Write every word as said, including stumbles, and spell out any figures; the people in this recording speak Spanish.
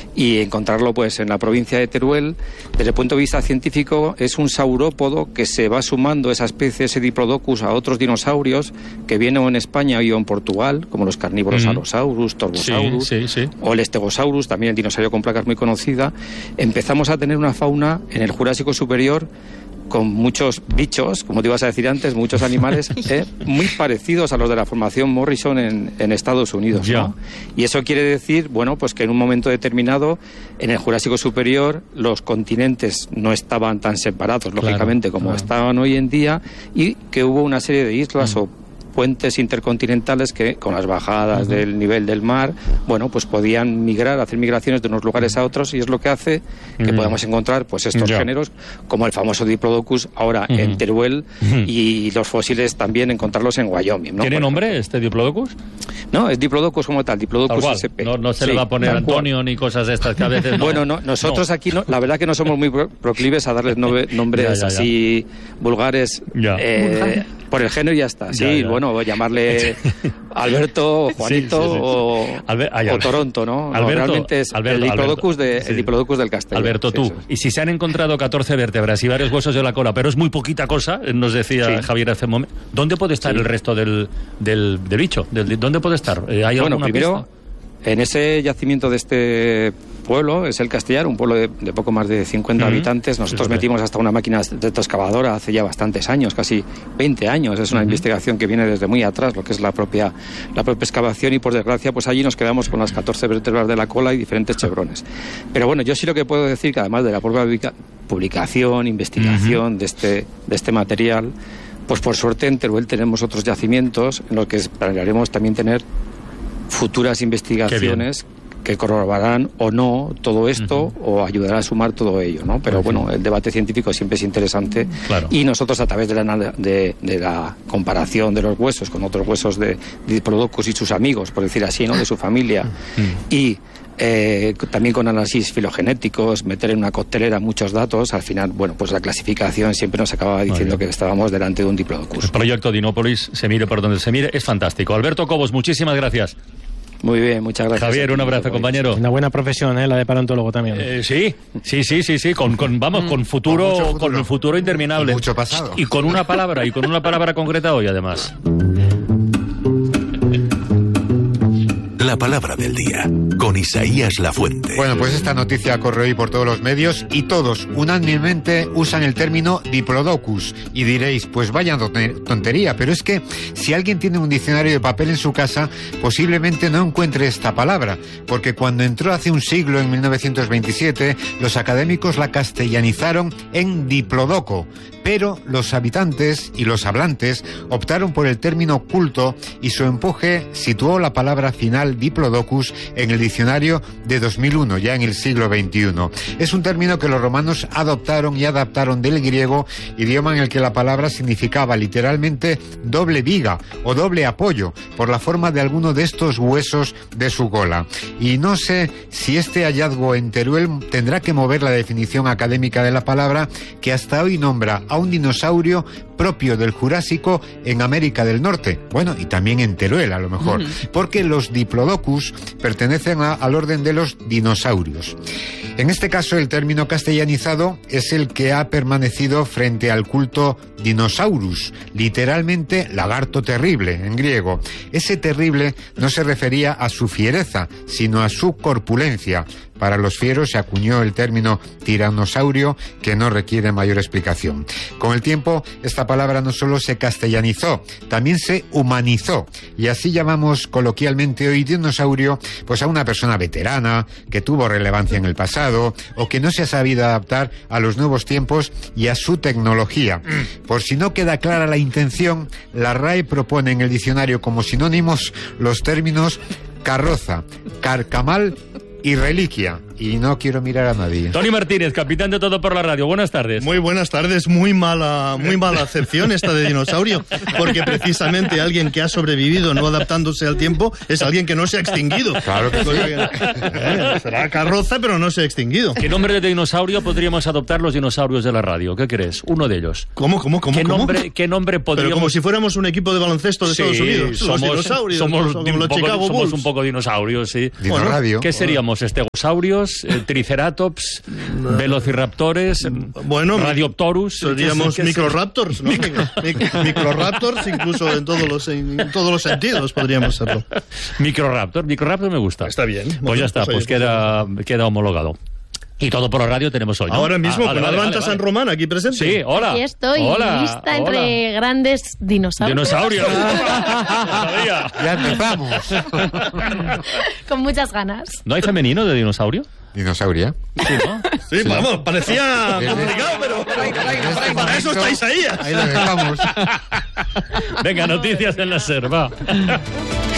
y encontrarlo pues en la provincia de Teruel. Desde el punto de vista científico es un saurópodo que se va sumando esa especie, ese Diplodocus, a otros dinosaurios que vienen en España y en Portugal, como los carnívoros mm. Allosaurus, Torvosaurus, sí, sí, sí. o el Stegosaurus, también el dinosaurio con placas muy conocida. Empezamos a tener una fauna en el Jurásico Superior con muchos bichos, como te ibas a decir antes, muchos animales eh, muy parecidos a los de la formación Morrison en, en Estados Unidos, ¿no? Y eso quiere decir, bueno, pues que en un momento determinado, en el Jurásico Superior, los continentes no estaban tan separados, lógicamente, claro, como claro. estaban hoy en día, y que hubo una serie de islas mm. o puentes intercontinentales que, con las bajadas uh-huh. del nivel del mar, bueno, pues podían migrar, hacer migraciones de unos lugares a otros, y es lo que hace que uh-huh. podamos encontrar pues estos yeah. géneros, como el famoso Diplodocus ahora uh-huh. en Teruel, uh-huh. y los fósiles también encontrarlos en Wyoming, ¿no? ¿Tiene Por nombre ejemplo. este Diplodocus? No, es Diplodocus como tal, Diplodocus tal S P. No, no se sí, le va a poner Antonio cual. Ni cosas de estas que a veces no. Bueno, no, nosotros no. aquí, no, la verdad que no somos muy proclives a darles no, nombres ya, ya, ya. así vulgares. Ya. Eh, por el género y ya está. Sí, ya, ya. Bueno, llamarle Alberto, o Juanito sí, sí, sí. O, Albert, ay, o Toronto, ¿no? Alberto, no realmente es Alberto, el Diplodocus, de, sí. el Diplodocus del Castellano. Alberto, tú. Sí, y si se han encontrado catorce vértebras y varios huesos de la cola, pero es muy poquita cosa, nos decía sí. Javier hace un momento, ¿dónde puede estar sí. el resto del, del, del bicho? Del, ¿Dónde puede estar? ¿Hay bueno, alguna primero, pista? En ese yacimiento de este pueblo, es el Castellar, un pueblo de, de poco más de cincuenta uh-huh. habitantes. Nosotros sí, metimos hasta una máquina retroexcavadora hace ya bastantes años, casi veinte años. Es una uh-huh. investigación que viene desde muy atrás, lo que es la propia, la propia excavación, y por desgracia, pues allí nos quedamos con las catorce vértebras de la cola y diferentes chevrones. Pero bueno, yo sí lo que puedo decir, que además de la propia publicación, investigación uh-huh. de, este, de este material, pues por suerte en Teruel tenemos otros yacimientos en los que esperaremos también tener futuras investigaciones que corroborarán o no todo esto uh-huh. o ayudarán a sumar todo ello, ¿no? Pero uh-huh. bueno, el debate científico siempre es interesante claro. y nosotros a través de la, de, de la comparación de los huesos con otros huesos de Diplodocus y sus amigos, por decir así, ¿no? De su familia uh-huh. y Eh, también con análisis filogenéticos, meter en una coctelera muchos datos, al final, bueno, pues la clasificación siempre nos acababa diciendo que estábamos delante de un Diplodocus. El proyecto Dinópolis, se mire por donde se mire, es fantástico. Alberto Cobos, muchísimas gracias. Muy bien, muchas gracias. Javier, un abrazo, compañero. Una buena profesión, ¿eh? La de paleontólogo también. Eh, sí, sí, sí, sí, sí, con, con vamos, con futuro, con, futuro. con un futuro interminable. Y mucho pasado. Y con una palabra, y con una palabra concreta hoy, además. La palabra del día, con Isaías Lafuente. Bueno, pues esta noticia corre hoy por todos los medios y todos unánimemente usan el término Diplodocus. Y diréis, pues vaya tontería, pero es que si alguien tiene un diccionario de papel en su casa, posiblemente no encuentre esta palabra, porque cuando entró hace un siglo, en mil novecientos veintisiete, los académicos la castellanizaron en Diplodoco. Pero los habitantes y los hablantes optaron por el término culto y su empuje situó la palabra final Diplodocus en el diccionario de dos mil uno, ya en el siglo veintiuno. Es un término que los romanos adoptaron y adaptaron del griego, idioma en el que la palabra significaba literalmente doble viga o doble apoyo, por la forma de alguno de estos huesos de su cola. Y no sé si este hallazgo en Teruel tendrá que mover la definición académica de la palabra, que hasta hoy nombra a un dinosaurio propio del Jurásico en América del Norte. Bueno, y también en Teruel, a lo mejor, porque los Diplodocus pertenecen a, al orden de los dinosaurios. En este caso, el término castellanizado es el que ha permanecido frente al culto Dinosaurus, literalmente lagarto terrible en griego. Ese terrible no se refería a su fiereza, sino a su corpulencia. Para los fieros se acuñó el término tiranosaurio, que no requiere mayor explicación. Con el tiempo, esta palabra no solo se castellanizó, también se humanizó. Y así llamamos coloquialmente hoy dinosaurio pues a una persona veterana, que tuvo relevancia en el pasado, o que no se ha sabido adaptar a los nuevos tiempos y a su tecnología. Por si no queda clara la intención, la R A E propone en el diccionario como sinónimos los términos carroza, carcamal y reliquia. Y no quiero mirar a nadie. Tony Martínez, capitán de Todo por la Radio. Buenas tardes. Muy buenas tardes. Muy mala, muy mala acepción esta de dinosaurio, porque precisamente alguien que ha sobrevivido no adaptándose al tiempo es alguien que no se ha extinguido. Claro que sí. Eh, será carroza, pero no se ha extinguido. ¿Qué nombre de dinosaurio podríamos adoptar los dinosaurios de la radio? ¿Qué crees? Uno de ellos. ¿Cómo, cómo, cómo? ¿Qué cómo? nombre, qué nombre podríamos...? Pero como si fuéramos un equipo de baloncesto de sí, Estados Unidos. Somos, los dinosaurios. Somos, como los poco, Chicago somos Bulls. un poco dinosaurios, sí. Bueno, bueno, radio. ¿Qué seríamos? ¿Estegosaurios? dinosaurios, eh, triceratops, no. velociraptores, bueno, radioptorus. Seríamos microraptors, ¿no? Microraptors, incluso en todos los en todos los sentidos podríamos serlo. Microraptor, microraptor me gusta. Está bien. Pues bueno, ya está, pues, pues queda, queda homologado. Y todo por la radio tenemos hoy, ¿no? Ahora mismo, ah, vale, con vale, Alvanta vale, San vale. Román aquí presente. Sí, hola. Aquí estoy, hola, lista hola. entre grandes dinosaurios. Dinosaurios. Ya empezamos. Con muchas ganas. ¿No hay femenino de dinosaurio? Dinosauria. Sí, ¿no? Sí, sí, vamos, parecía Desde, complicado, pero desde para eso estáis ahí. Ahí lo dejamos. Venga, noticias en la SER, va.